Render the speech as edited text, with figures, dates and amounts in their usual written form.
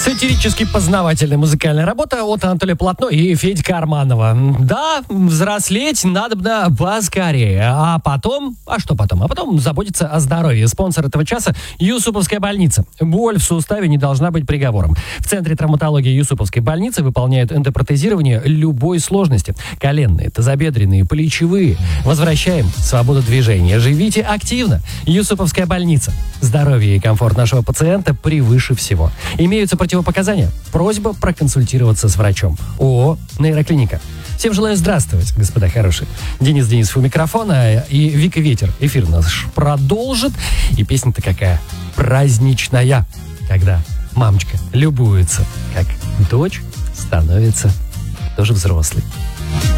Сатирически познавательная музыкальная работа от Анатолия Полотно и Феди Карманова. Да, взрослеть надо поскорее. А что потом? А потом заботиться о здоровье. Спонсор этого часа – Юсуповская больница. Боль в суставе не должна быть приговором. В Центре травматологии Юсуповской больницы выполняют эндопротезирование любой сложности. Коленные, тазобедренные, плечевые. Возвращаем свободу движения. Живите активно. Юсуповская больница. Здоровье и комфорт нашего пациента превыше всего. Имеются противопоказания? Просьба проконсультироваться с врачом. ООО «Нейроклиника». Всем желаю здравствовать, господа хорошие. Денис Денисов у микрофона и Вика Ветер. Эфир наш продолжит. И песня-то какая? Праздничная. Когда мамочка любуется, как дочь становится тоже взрослой.